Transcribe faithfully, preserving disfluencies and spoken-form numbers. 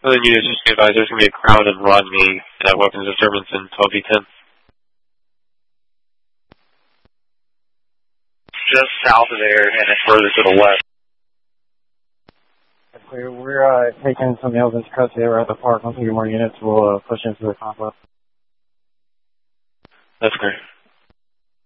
Other units, just be advised, there's going to be a crowd of Rodney uh, weapons disturbance in twelve V ten. Just south of there and then further to the west. We're, we're uh, taking some males into custody. We're at the park. Once we get more units, we'll uh, push into the complex. That's great.